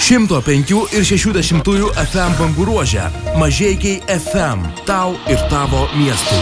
105 ir 60 FM bangų ruože. Mažeikiai FM. Tau ir tavo miestui.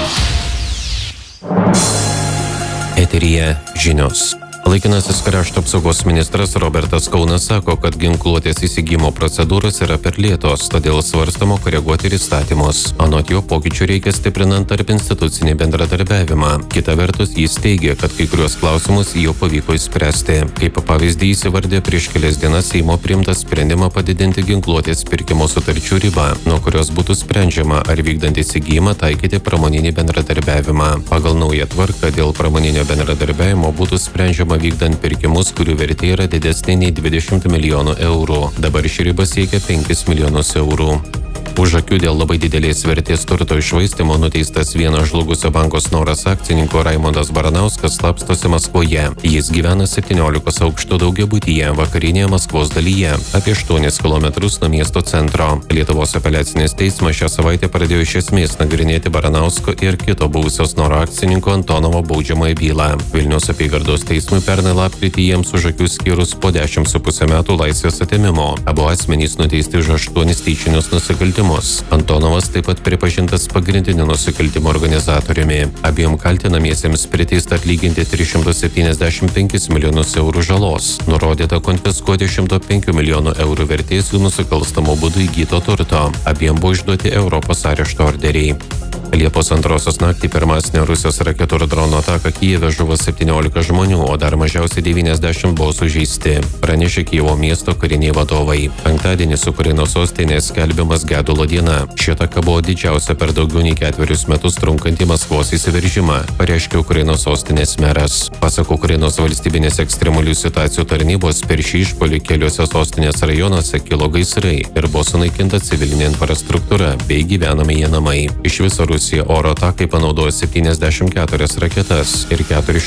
Eteryje žinios. Laikinasis krašto apsaugos ministras Robertas Kaunas sako, kad ginkluotės įsigijimo procedūros yra per lėtos, todėl svarstoma koreguoti ir įstatymus. Anot jo, pokyčių reikia stiprinant tarp institucinį bendradarbiavimą. Kita vertus, jis teigia, kad kai kuriuos klausimus jau pavyko išspręsti. Kaip pavyzdį įsivardė prieš kelias dienas Seimo priimtą sprendimą padidinti ginkluotės pirkimo sutarčių ribą, nuo kurios būtų sprendžiama, ar vykdant įsigijimą taikyti pramoninį bendradarbiavimą. Pagal naują tvarką dėl pramoninio bendradarbiavimo būtų sprendžiama vykdant pirkimus, kurių vertė yra didesnė nei 20 milijonų eurų. Dabar ši riba siekia 5 milijonus eurų. Už akių dėl labai didelės vertės turto iššvaistymo nuteistas vienas žlugusio banko Snoras akcininko Raimondas Baranauskas slapstosi Maskvoje. Jis gyvena 17 aukštų daugiabutyje vakarinėje Maskvos dalyje, apie 8 km nuo miesto centro. Lietuvos apeliacinis teismas šią savaitę pradėjo iš esmės nagrinėti Baranausko ir kito buvusio Snoro akcininko Antonovo baudžiamąją bylą. Vilniaus apygardos teismui pernai lapkritį jiems už akių skyrus po 10,5 metų laisvės atėmimo. Abu asmenys nuteisti už 8 tyčinius nusikaltimus. Antonovas taip pat pripažintas pagrindiniu nusikaltimo organizatoriumi. Abiem kaltinamiesiems priteista atlyginti 375 milijonus eurų žalos. Nurodyta konfiskuoti 105 milijonų eurų vertės jų nusikalstamo būdu įgyto turto. Abiem buvo išduoti Europos arešto orderiai. Liepos 2 naktį per masinę Rusijos raketų ir dronų ataką Kijeve žuvo 17 žmonių, o dar mažiausiai 90 buvo sužeisti, pranešė Kijevo miesto kariniai vadovai. Penktadienį Ukrainos sostinės skelbiamas gedulo diena. Ši ataka buvo didžiausia per daugiau nei 4 metus trunkantį Maskvos įsiveržimą, pareiškė Ukrainos sostinės meras. Pasak Ukrainos valstybinės ekstremalių situacijų tarnybos, per šį išpuolį keliuose sostinės rajonuose kilo gaisrai ir buvo sunaikinta civilinė infrastruktūra bei gyvenamieji namai. Iš viso Rusija oro atakai panaudojo 74 raketas ir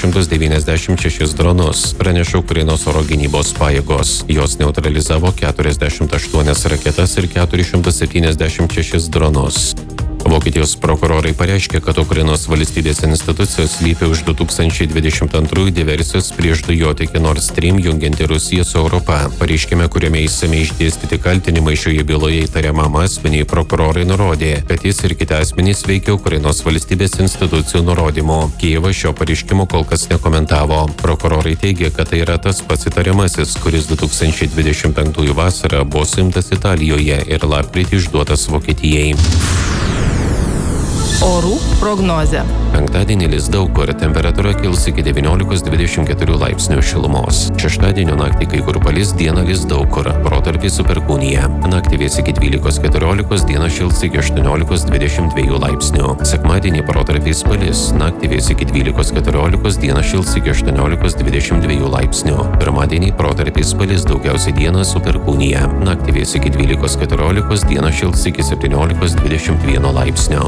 496 dronus, praneša Ukrainos oro gynybos pajėgos. Jos neutralizavo 48 raketas ir 476 dronus. Vokietijos prokurorai pareiškė, kad Ukrainos valstybės institucijos slypi už 2022 diversijos prieš dujotiekį Nord Stream jungianti Rusiją su Europa. Pareiškime, kuriame išsamiai išdėstyti kaltinimai šioje byloje įtariamam asmeniui, prokurorai nurodė, kad jis ir kiti asmenys veikia Ukrainos valstybės institucijų nurodymu. Kijevas šio pareiškimo kol kas nekomentavo. Prokurorai teigia, kad tai yra tas pats įtariamasis, kuris 2025 vasarą buvo suimtas Italijoje ir lapkritį išduotas Vokietijai. Orų prognozė. Penktadienį lis daug kur, temperatūra kils iki 19-24 laipsnių šilumos. Šeštadienio naktį kai kur palis, dieną lis daug kur, protarpiais su perkūnija. Naktį vės iki 12-14, dieną šils iki 18-22 laipsnių. Sekmadienį protarpiais palis, naktį vės iki 12-14, dieną šils iki 18-22 laipsnių. Pirmadienį protarpiais palis, daugiausiai dieną su perkūnija. Naktį vės iki 12-14, dieną šils iki 17-21 laipsnių.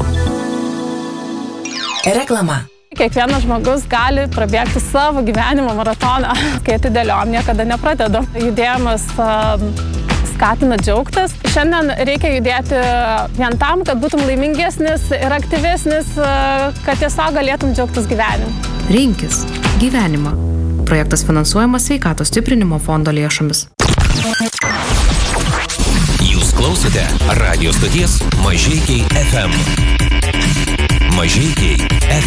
Reklama. Kiekvienas žmogus gali prabėgti savo gyvenimo maratoną, kai atidėliojam, niekada nepradedu. Judėjimas skatina džiaugtis. Šiandien reikia judėti vien tam, kad būtum laimingesnis ir aktyvesnis, kad tiesiog galėtum džiaugtis gyvenimu. Rinkis gyvenimą. Projektas finansuojamas Sveikatos stiprinimo fondo lėšomis. Jūs klausote radio stoties Mažeikiai FM. Mažeikiai FM.